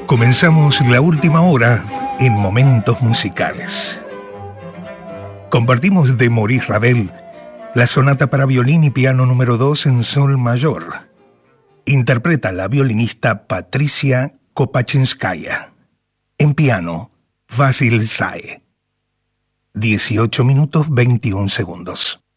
Comenzamos la última hora en Momentos Musicales. Compartimos de Maurice Ravel la sonata para violín y piano número 2 en sol mayor. Interpreta la violinista Patricia Kopachinskaya. En piano, Vasil Sae. 18 minutos 21 segundos.